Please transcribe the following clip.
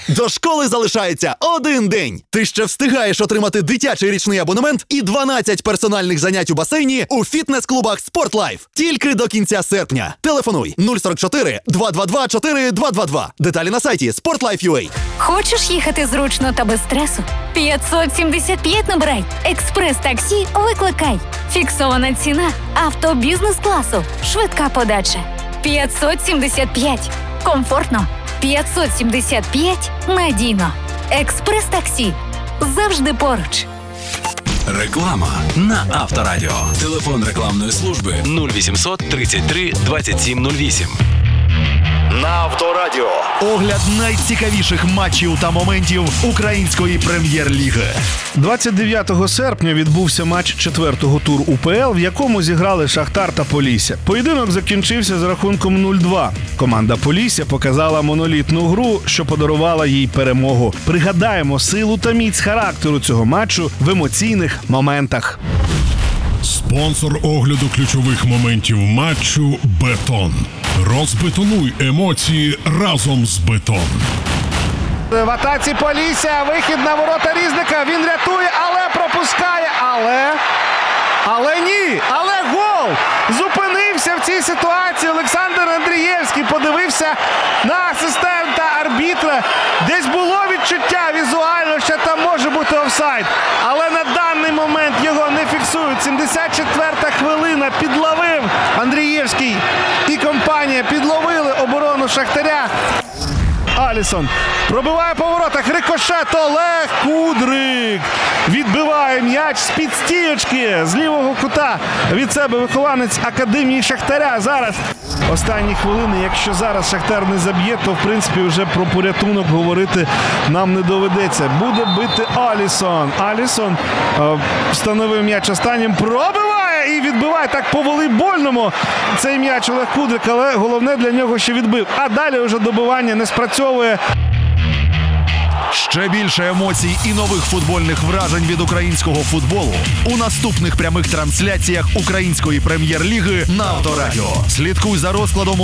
До школи залишається 1 день. Ти ще встигаєш отримати дитячий річний абонемент і 12 персональних занять у басейні у фітнес-клубах «Спортлайф». Тільки до кінця серпня. Телефонуй 044 222 4222. Деталі на сайті sportlife.ua. Хочеш їхати зручно та без стресу? 575 набирай. Експрес-таксі викликай. Фіксована ціна. Авто бізнес-класу. Швидка подача. 575. Комфортно. 575. Надійно. Експрес-таксі. Завжди поруч. Реклама на Авторадіо. Телефон рекламної служби 0800 33 2708. На Авторадіо. Огляд найцікавіших матчів та моментів української прем'єр-ліги. 29 серпня відбувся матч 4-го туру УПЛ, в якому зіграли Шахтар та Полісся. Поєдинок закінчився з рахунком 0-2. Команда Полісся показала монолітну гру, що подарувала їй перемогу. Пригадаємо силу та міць характеру цього матчу в емоційних моментах. Спонсор огляду ключових моментів матчу «Бетон». Розбетонуй емоції разом з «Бетон». В атаці Полісся, вихід на ворота Різника, він рятує, але пропускає, але ні, але гол! Зупинився в цій ситуації Олександр Андрієвський, подивився на асистента арбітра. Десь було відчуття візуально, що там може бути офсайд, але на даний момент його не фіксують. 74-та хвилина, підловив Андрієвський і компанія, підловили оборону Шахтаря. Алісон пробиває по воротах, рикошет, Олег Кудрик відбиває м'яч з-під стієчки, з лівого кута від себе вихованець Академії Шахтаря. Зараз останні хвилини, якщо зараз Шахтар не заб'є, то в принципі вже про порятунок говорити нам не доведеться. Буде бити Алісон. Алісон встановив м'яч останнім, пробиває і відбиває так по волейбольному цей м'яч Олег Кудрик, але головне для нього, що відбив. А далі вже добивання не спрацьовує. Ще більше емоцій і нових футбольних вражень від українського футболу у наступних прямих трансляціях української прем'єр-ліги на Авторадіо. Слідкуй за розкладом